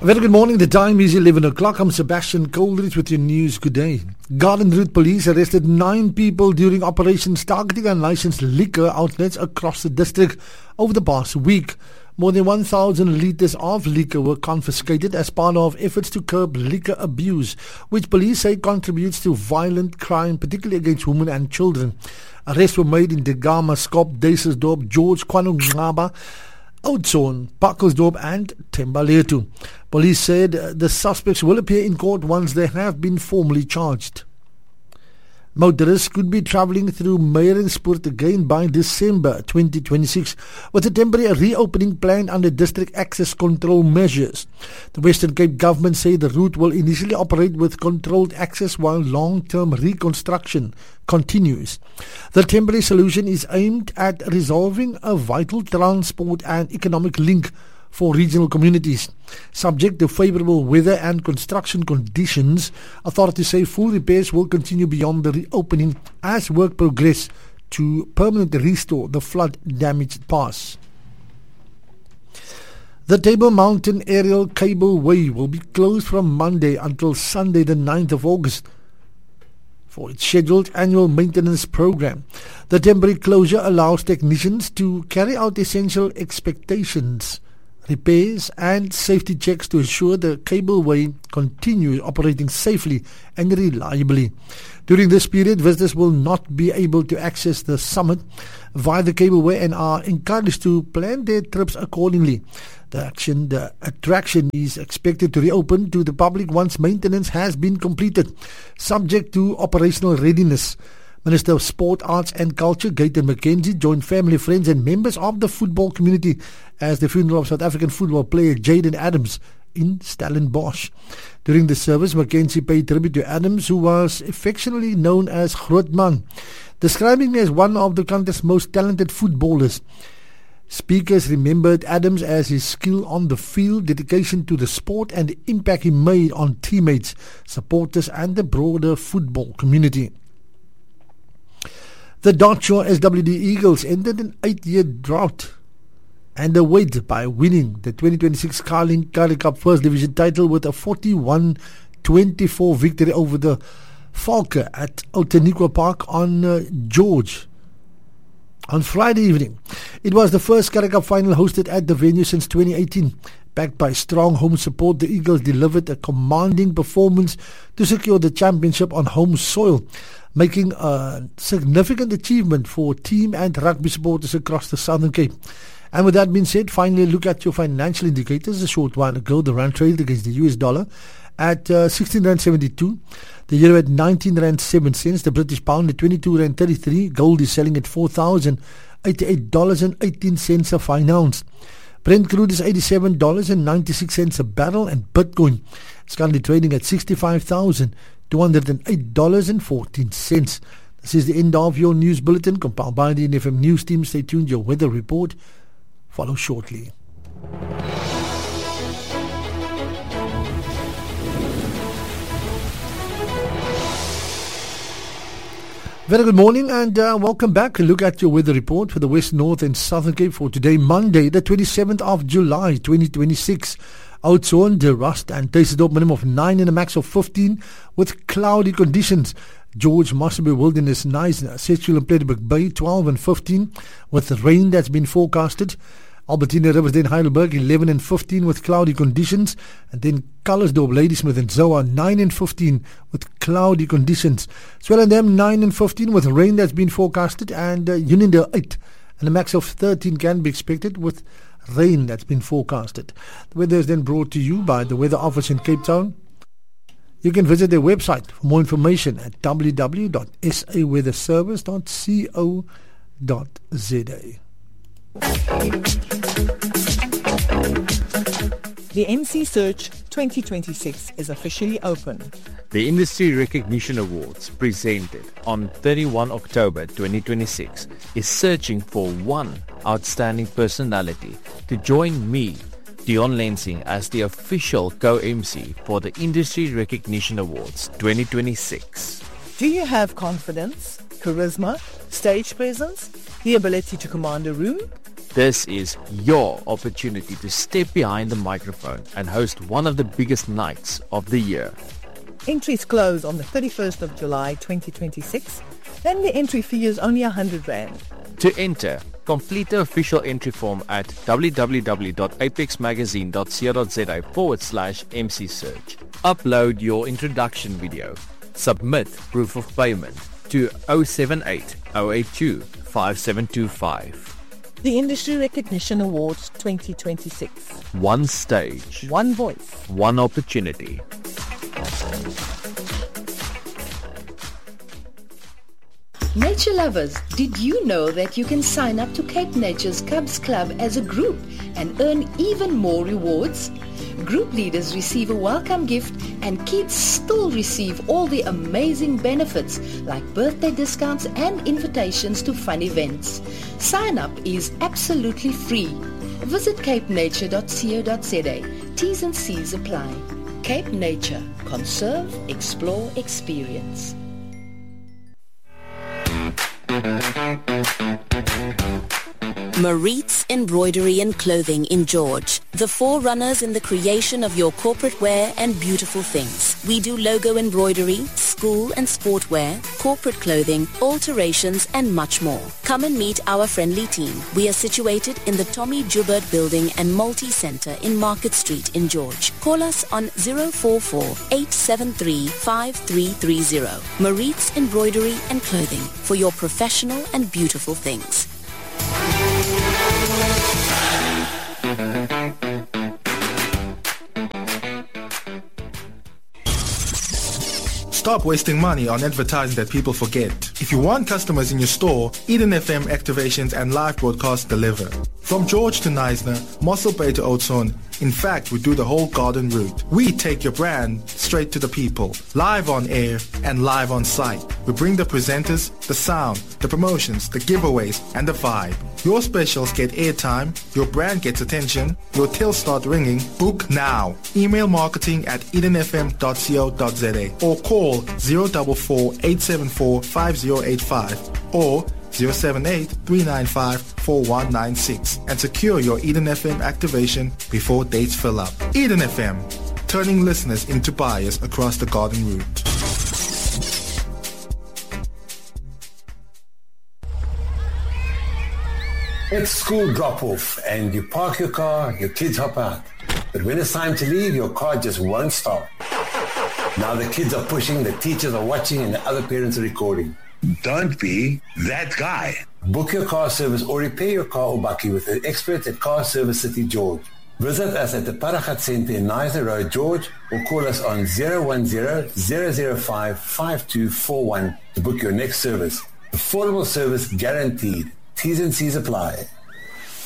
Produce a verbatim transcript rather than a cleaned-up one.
A very good morning. The time is eleven o'clock. I'm Sebastian Coleridge with your news. Good day. Garden Route Police arrested nine people during operations targeting unlicensed liquor outlets across the district over the past week. More than one thousand litres of liquor were confiscated as part of efforts to curb liquor abuse, which police say contributes to violent crime, particularly against women and children. Arrests were made in Degama, Skop, Duiselsdorp, George, Kwanongaba, Oudtshoorn, Pakelsdorp and Thembaletu. Police said uh, the suspects will appear in court once they have been formally charged. Motorists could be travelling through Meyerspoort again by December twenty twenty-six, with a temporary reopening planned under district access control measures. The Western Cape government say the route will initially operate with controlled access while long-term reconstruction continues. The temporary solution is aimed at resolving a vital transport and economic link for regional communities. Subject to favourable weather and construction conditions, authorities say full repairs will continue beyond the reopening as work progresses to permanently restore the flood-damaged pass. The Table Mountain Aerial Cableway will be closed from Monday until Sunday the ninth of August for its scheduled annual maintenance program. The temporary closure allows technicians to carry out essential expectations, repairs and safety checks to ensure the cableway continues operating safely and reliably. During this period, visitors will not be able to access the summit via the cableway and are encouraged to plan their trips accordingly. The action, the attraction is expected to reopen to the public once maintenance has been completed, subject to operational readiness. Minister of Sport, Arts and Culture, Gayton McKenzie, joined family, friends and members of the football community as the funeral of South African football player Jaden Adams in Stellenbosch. During the service, McKenzie paid tribute to Adams, who was affectionately known as Grootman, describing him as one of the country's most talented footballers. Speakers remembered Adams as his skill on the field, dedication to the sport and the impact he made on teammates, supporters and the broader football community. The Dartshire S W D Eagles ended an eight-year drought and a wait by winning the twenty twenty-six Carling Currie Cup First Division title with a forty-one twenty-four victory over the Falke at Outeniqua Park on uh, George on Friday evening. It was the first Currie Cup final hosted at the venue since twenty eighteen. Backed by strong home support, the Eagles delivered a commanding performance to secure the championship on home soil, making a significant achievement for team and rugby supporters across the Southern Cape. And with that being said, finally look at your financial indicators. A short while ago, the rand traded against the U S dollar at uh, sixteen rand seventy-two, the euro at nineteen rand seven cents, the British pound at twenty-two rand thirty-three, gold is selling at four thousand eighty-eight dollars and eighteen cents a fine ounce. Brent crude is eighty-seven dollars and ninety-six cents a barrel, and Bitcoin is currently trading at sixty-five thousand two hundred eight dollars and fourteen cents. This is the end of your news bulletin compiled by the N F M News team. Stay tuned, your weather report follows shortly. Very good morning and uh, welcome back. A look at your weather report for the West, North and Southern Cape for today, Monday, the twenty-seventh of July, twenty twenty-six. Oudtshoorn, De Rust and Duiselsdorp, minimum of nine and a max of fifteen with cloudy conditions. George, Marsabey Wilderness, Nice, Sextual and Plettenberg Bay, twelve and fifteen with rain that's been forecasted. Albertina, Riversdale, Heidelberg, eleven and fifteen with cloudy conditions. And then Cullersdorp, Ladysmith and Zoa, nine and fifteen with cloudy conditions. Swellendam, nine and fifteen with rain that's been forecasted. And uh, Unionville, eight and a max of thirteen can be expected with rain that's been forecasted. The weather is then brought to you by the Weather Office in Cape Town. You can visit their website for more information at w w w dot s a weather service dot co dot z a. The M C Search twenty twenty-six is officially open. The Industry Recognition Awards, presented on thirty-first of October twenty twenty-six, is searching for one outstanding personality to join me, Dion Lensing, as the official co-M C for the Industry Recognition Awards twenty twenty-six. Do you have confidence, charisma, stage presence, the ability to command a room? This is your opportunity to step behind the microphone and host one of the biggest nights of the year. Entries close on the thirty-first of July twenty twenty-six. Then the entry fee is only one hundred rand. To enter, complete the official entry form at www.apexmagazine.co.za forward slash MC Search. Upload your introduction video. Submit proof of payment to zero seven eight zero eight two five seven two five. The Industry Recognition Awards twenty twenty-six. One stage, One voice. one opportunity. Nature lovers, did you know that you can sign up to Cape Nature's Cubs Club as a group and earn even more rewards? Group leaders receive a welcome gift and kids still receive all the amazing benefits like birthday discounts and invitations to fun events. Sign up is absolutely free. Visit cape nature dot co dot za. T's and C's apply. Cape Nature. Conserve, explore, experience. Maritz Embroidery and Clothing in George, the forerunners in the creation of your corporate wear and beautiful things. We do logo embroidery, school and sport wear, corporate clothing, alterations and much more. Come and meet our friendly team. We are situated in the Tommy Joubert Building and Multi-Center in Market Street in George. Call us on zero four four, eight seven three, five three three zero. Maritz Embroidery and Clothing for your professional and beautiful things. Stop wasting money on advertising that people forget. If you want customers in your store, Eden F M activations and live broadcasts deliver. From George to Knysna, Mossel Bay to Oudtshoorn, in fact, we do the whole garden route. We take your brand straight to the people, live on air and live on site. We bring the presenters, the sound, the promotions, the giveaways, and the vibe. Your specials get airtime, your brand gets attention, your tills start ringing. Book now. Email marketing at eden f m dot co dot za or call zero four four, eight seven four, five zero eight five or zero seven eight, three nine five, four one nine six and secure your Eden F M activation before dates fill up. Eden F M, turning listeners into buyers across the garden route. It's school drop-off and you park your car, your kids hop out. But when it's time to leave, your car just won't start. Now the kids are pushing, the teachers are watching, and the other parents are recording. Don't be that guy. Book your car service or repair your car or bakkie with the experts at Car Service City George. Visit us at the Paragat Centre in Knysna Road, George, or call us on zero one zero, zero zero five, five two four one to book your next service. Affordable service guaranteed. T's and C's apply.